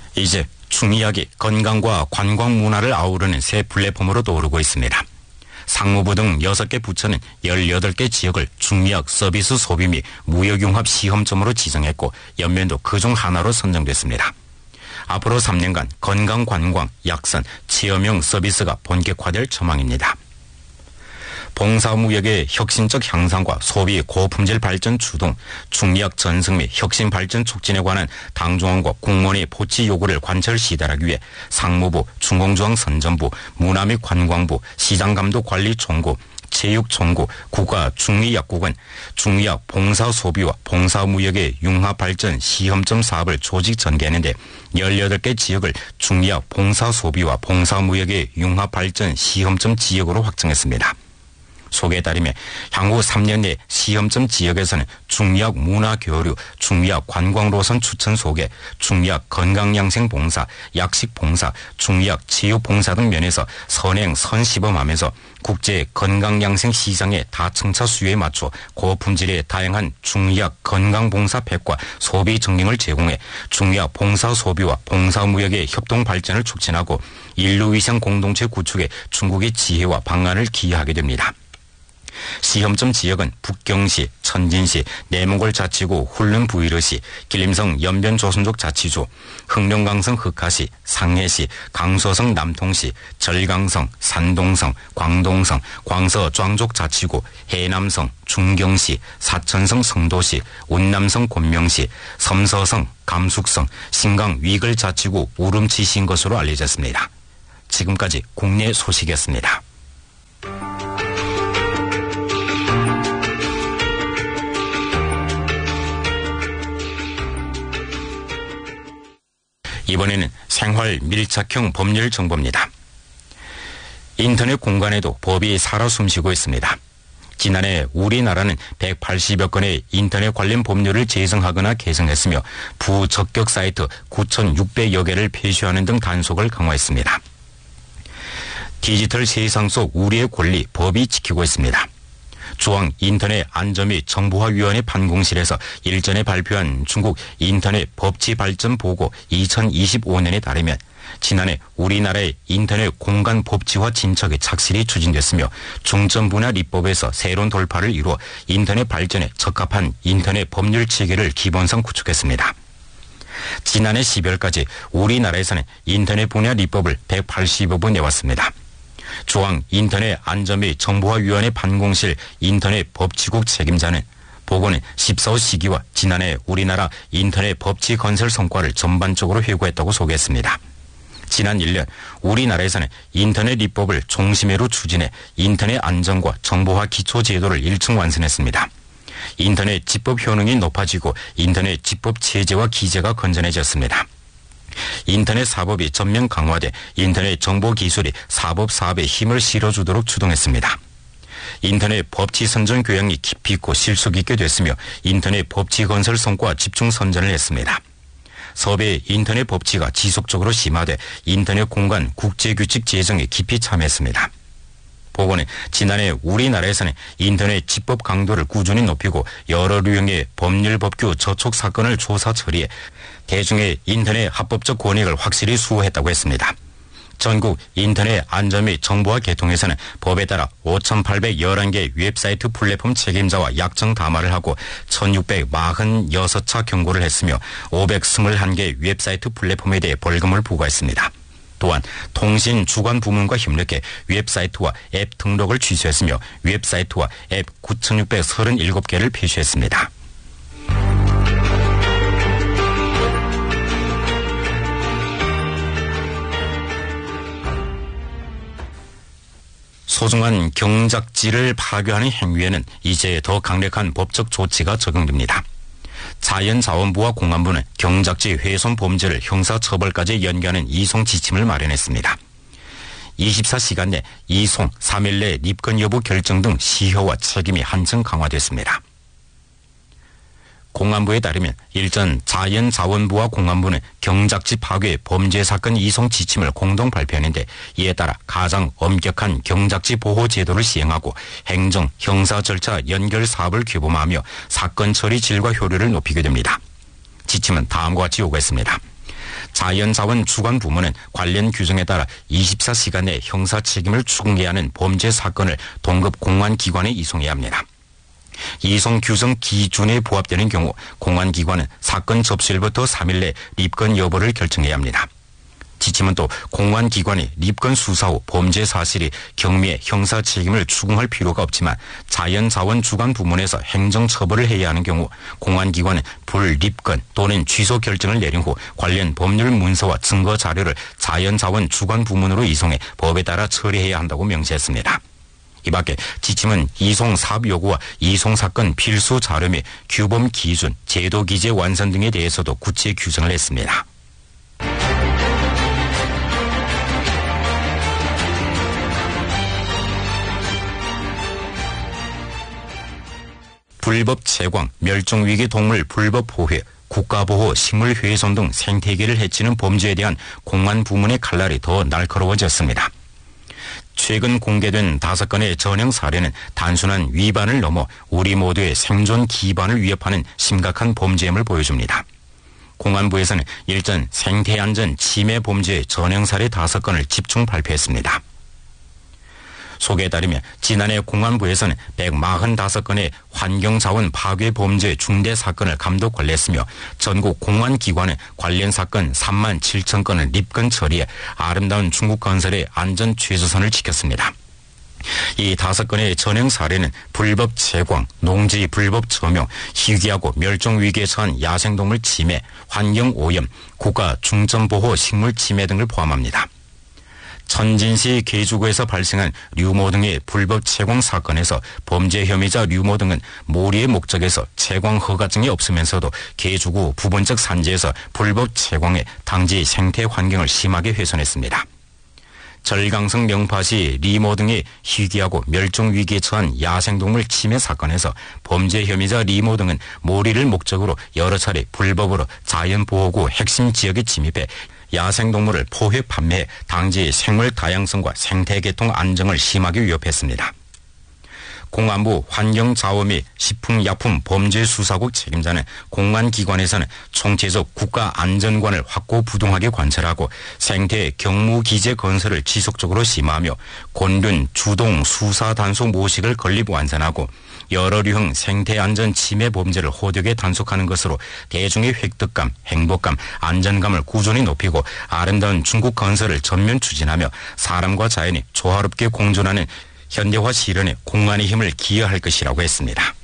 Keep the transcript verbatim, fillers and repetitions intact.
이제 충의역이 건강과 관광 문화를 아우르는 새 플랫폼으로 떠오르고 있습니다. 상무부 등 여섯 개 부처는 열여덟 개 지역을 충의역 서비스 소비 및 무역융합 시험점으로 지정했고 연면도 그중 하나로 선정됐습니다. 앞으로 삼 년간 건강, 관광, 약선, 체험형 서비스가 본격화될 전망입니다. 봉사무역의 혁신적 향상과 소비 고품질 발전 추동, 충의역 전승 및 혁신 발전 촉진에 관한 당중앙과 공무원의 포치 요구를 관철 시달하기 위해 상무부, 중공중앙선전부, 문화 및 관광부, 시장감독관리총구, 체육총구, 국가충의약국은 충의역 봉사소비와 봉사무역의 융합발전 시험점 사업을 조직 전개하는데 열여덟 개 지역을 충의역 봉사소비와 봉사무역의 융합발전 시험점 지역으로 확정했습니다. 소개에 따르면 향후 삼 년 내 시험점 지역에서는 충의역 문화교류, 충의역 관광로선 추천 소개, 충의역 건강양생봉사, 약식봉사, 충의역 체육봉사 등 면에서 선행, 선시범하면서 국제 건강양생 시장의 다층차 수요에 맞춰 고품질의 다양한 충의역 건강봉사팩과 소비 정ring을 제공해 충의역 봉사소비와 봉사무역의 협동 발전을 촉진하고 인류위생 공동체 구축에 중국의 지혜와 방안을 기여하게 됩니다. 시험점 지역은 북경시, 천진시, 내몽골자치구 훌른부이르시, 길림성 연변조선족 자치주, 흑룡강성 흑하시, 상해시, 강서성 남통시, 절강성, 산동성, 광동성, 광서 庄족 자치구, 해남성, 중경시, 사천성 성도시, 운남성 곤명시, 섬서성, 감숙성, 신강 위글 자치구 우름치시인 것으로 알려졌습니다. 지금까지 국내 소식이었습니다. 이번에는 생활 밀착형 법률 정보입니다. 인터넷 공간에도 법이 살아 숨쉬고 있습니다. 지난해 우리나라는 백팔십여 건의 인터넷 관련 법률을 제정하거나 개정했으며 부적격 사이트 구천육백여 개를 폐쇄하는 등 단속을 강화했습니다. 디지털 세상 속 우리의 권리 법이 지키고 있습니다. 중앙 인터넷 안전 및 정보화위원회 판공실에서 일전에 발표한 중국 인터넷 법치 발전 보고 이천이십오 년에 따르면 지난해 우리나라의 인터넷 공간 법치화 진척이 착실히 추진됐으며 중점 분야立법에서 새로운 돌파를 이루어 인터넷 발전에 적합한 인터넷 법률 체계를 기본상 구축했습니다. 지난해 십일월까지 우리나라에서는 인터넷 분야立법을 백팔십여 부 내왔습니다. 중앙 인터넷 안전 및 정보화위원회 판공실 인터넷 법치국 책임자는 보고는 십사 호 시기와 지난해 우리나라 인터넷 법치 건설 성과를 전반적으로 회고했다고 소개했습니다. 지난 일 년 우리나라에서는 인터넷立법을 중심으로 추진해 인터넷 안전과 정보화 기초 제도를 일 층 완성했습니다. 인터넷 집법 효능이 높아지고 인터넷 집법 체제와 기제가 건전해졌습니다. 인터넷 사법이 전면 강화돼 인터넷 정보 기술이 사법 사업에 힘을 실어주도록 추동했습니다. 인터넷 법치 선전 교양이 깊이 있고 실속 있게 됐으며 인터넷 법치 건설 성과 집중 선전을 했습니다. 서베의 인터넷 법치가 지속적으로 심화돼 인터넷 공간 국제규칙 제정에 깊이 참여했습니다. 보고는 지난해 우리나라에서는 인터넷 집법 강도를 꾸준히 높이고 여러 유형의 법률 법규 저촉 사건을 조사 처리해 대중의 인터넷 합법적 권익을 확실히 수호했다고 했습니다. 전국 인터넷 안전 및 정보화 개통에서는 법에 따라 오천팔백십일 개 웹사이트 플랫폼 책임자와 약정 담화를 하고 천육백사십육 차 경고를 했으며 오백이십일 개 웹사이트 플랫폼에 대해 벌금을 부과했습니다. 또한 통신 주관 부문과 협력해 웹사이트와 앱 등록을 취소했으며 웹사이트와 앱 구천육백삼십칠 개를 폐쇄했습니다. 소중한 경작지를 파괴하는 행위에는 이제 더 강력한 법적 조치가 적용됩니다. 자연자원부와 공안부는 경작지 훼손 범죄를 형사처벌까지 연계하는 이송 지침을 마련했습니다. 이십사 시간 내 이송, 삼 일 내 입건 여부 결정 등 시효와 책임이 한층 강화됐습니다. 공안부에 따르면 일전 자연자원부와 공안부는 경작지 파괴 범죄 사건 이송 지침을 공동 발표했는데 이에 따라 가장 엄격한 경작지 보호 제도를 시행하고 행정, 형사 절차 연결 사업을 규범하며 사건 처리 질과 효율을 높이게 됩니다. 지침은 다음과 같이 요구했습니다. 자연자원 주관 부문은 관련 규정에 따라 이십사 시간 내 형사 책임을 추궁해야 하는 범죄 사건을 동급 공안기관에 이송해야 합니다. 이송 규정 기준에 부합되는 경우 공안기관은 사건 접수일부터 삼 일 내 입건 여부를 결정해야 합니다. 지침은 또 공안기관이 입건 수사 후 범죄 사실이 경미해 형사 책임을 추궁할 필요가 없지만 자연자원 주관 부문에서 행정처벌을 해야 하는 경우 공안기관은 불입건 또는 취소 결정을 내린 후 관련 법률 문서와 증거 자료를 자연자원 주관 부문으로 이송해 법에 따라 처리해야 한다고 명시했습니다. 이 밖에 지침은 이송 사업 요구와 이송 사건 필수 자료 및 규범 기준, 제도 기재 완성 등에 대해서도 구체 규정을 했습니다. 불법 채광, 멸종위기 동물 불법 포획, 국가보호, 식물훼손 등 생태계를 해치는 범죄에 대한 공안 부문의 칼날이 더 날카로워졌습니다. 최근 공개된 다섯 건의 전형 사례는 단순한 위반을 넘어 우리 모두의 생존 기반을 위협하는 심각한 범죄임을 보여줍니다. 공안부에서는 일전 생태안전 침해 범죄의 전형 사례 다섯 건을 집중 발표했습니다. 소개에 따르면 지난해 공안부에서는 백사십오 건의 환경자원 파괴 범죄 중대 사건을 감독 관리했으며 전국 공안기관은 관련 사건 삼만 칠천 건을 입건 처리해 아름다운 중국건설의 안전 최저선을 지켰습니다. 이 다섯 건의 전형 사례는 불법 채광, 농지 불법 점용, 희귀하고 멸종위기에 처한 야생동물 침해, 환경오염, 국가 중점보호 식물 침해 등을 포함합니다. 천진시 계주구에서 발생한 류모 등의 불법 채광 사건에서 범죄 혐의자 류모 등은 몰이의 목적에서 채광 허가증이 없으면서도 계주구 부분적 산지에서 불법 채광해 당지 생태 환경을 심하게 훼손했습니다. 절강성 명파시 리모 등의 희귀하고 멸종위기에 처한 야생동물 침해 사건에서 범죄 혐의자 리모 등은 몰이를 목적으로 여러 차례 불법으로 자연보호구 핵심 지역에 침입해 야생동물을 포획 판매해 당지 생물 다양성과 생태계통 안정을 심하게 위협했습니다. 공안부 환경자원 및 식품약품 범죄수사국 책임자는 공안기관에서는 총체적 국가안전관을 확고부동하게 관철하고 생태 경무기재 건설을 지속적으로 심화하며 곤륜 주동 수사 단속 모식을 건립 완산하고 여러 류형 생태안전 침해 범죄를 호되게 단속하는 것으로 대중의 획득감, 행복감, 안전감을 꾸준히 높이고 아름다운 중국 건설을 전면 추진하며 사람과 자연이 조화롭게 공존하는 현대화 실현에 공안의 힘을 기여할 것이라고 했습니다.